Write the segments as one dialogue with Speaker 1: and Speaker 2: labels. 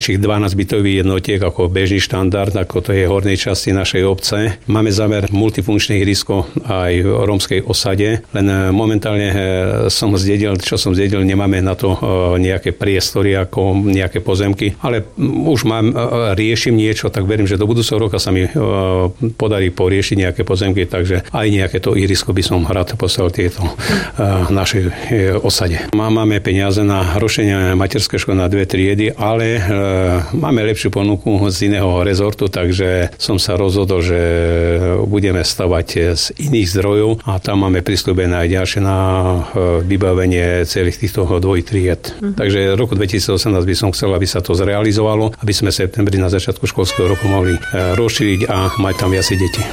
Speaker 1: či 12 bytových jednotiek ako bežný štandard, ako to je v hornej časti našej obce. Máme zámer multifunkčné ihrisko aj v rómskej osade, len momentálne nemáme na to nejaké priestory ako nejaké pozemky, ale už riešim niečo, tak verím, že do budúceho roka sa mi podarí poriešiť nejaké pozemky, takže aj nejaké to ihrisko by som rád poslal tieto našej osade. Máme peniaze na rošenie materskej školy na 2 triedy, ale máme lepšiu ponuku z iného rezortu, takže som sa rozhodol, že budeme stavať z iných zdrojov a tam máme prisľúbené aj ďalšie na vybavenie celých týchto 2 tried. Takže v roku 2018 by som chcel, aby sa to zrealizovalo, aby sme v septembri na začiatku školského roku mohli rozšíriť a mať tam viac detí.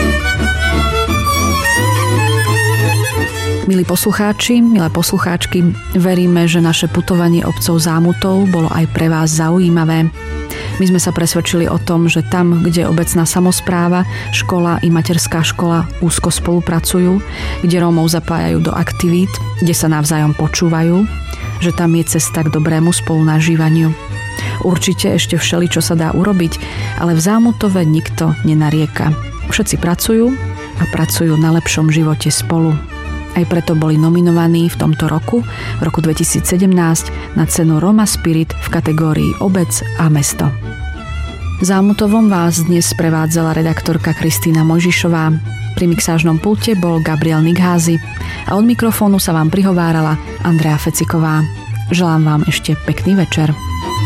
Speaker 2: Milí poslucháči, milé poslucháčky, veríme, že naše putovanie obcov Zámutov bolo aj pre vás zaujímavé. My sme sa presvedčili o tom, že tam, kde obecná samospráva, škola i materská škola úzko spolupracujú, kde Rómov zapájajú do aktivít, kde sa navzájom počúvajú, že tam je cesta k dobrému spolunažívaniu. Určite ešte všeličo sa dá urobiť, ale v Zámutove nikto nenarieka. Všetci pracujú a pracujú na lepšom živote spolu. Aj preto boli nominovaní v tomto roku, v roku 2017, na cenu Roma Spirit v kategórii Obec a mesto. Zámutovom vás dnes prevádzala redaktorka Kristína Mojžišová. Pri mixážnom pulte bol Gabriel Nigházy a od mikrofónu sa vám prihovárala Andrea Feciková. Želám vám ešte pekný večer.